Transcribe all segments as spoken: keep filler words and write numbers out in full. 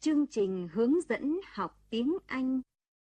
chương trình hướng dẫn học tiếng Anh.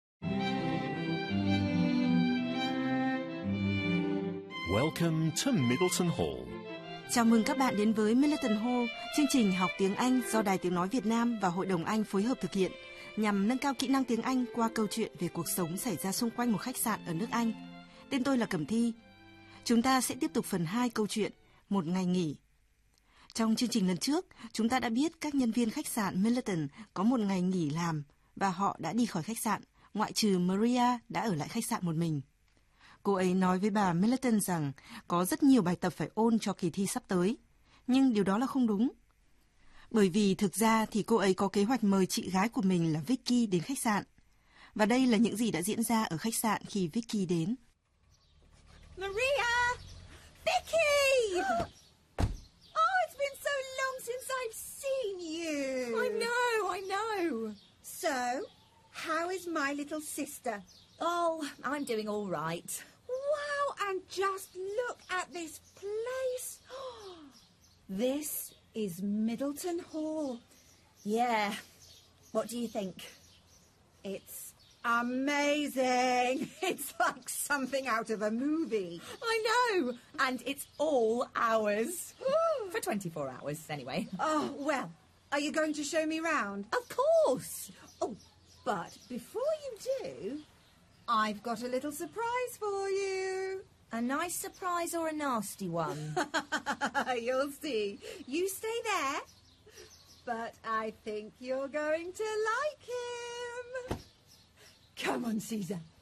Welcome to Middleton Hall. Chào mừng các bạn đến với Middleton Hall, chương trình học tiếng Anh do Đài Tiếng Nói Việt Nam và Hội đồng Anh phối hợp thực hiện, nhằm nâng cao kỹ năng tiếng Anh qua câu chuyện về cuộc sống xảy ra xung quanh một khách sạn ở nước Anh. Tên tôi là Cẩm Thi. Chúng ta sẽ tiếp tục phần hai câu chuyện Một ngày nghỉ. Trong chương trình lần trước, chúng ta đã biết các nhân viên khách sạn Middleton có một ngày nghỉ làm và họ đã đi khỏi khách sạn, ngoại trừ Maria đã ở lại khách sạn một mình. Cô ấy nói với bà Middleton rằng có rất nhiều bài tập phải ôn cho kỳ thi sắp tới, nhưng điều đó là không đúng. Bởi vì thực ra thì cô ấy có kế hoạch mời chị gái của mình là Vicky đến khách sạn. Và đây là những gì đã diễn ra ở khách sạn khi Vicky đến. Maria! Vicky! Oh, it's been so long since I've seen you. I know, I know. So, how is my little sister? Oh, I'm doing all right. Wow, and just look at this place. This is Middleton Hall. Yeah. What do you think? It's amazing. It's like something out of a movie. I know. And it's all ours. For twenty-four hours, anyway. Oh, well, are you going to show me round? Of course. Oh, but before you do, I've got a little surprise for you. A nice surprise or a nasty one? You'll see. You stay there. But I think you're going to like him. Come on, Caesar.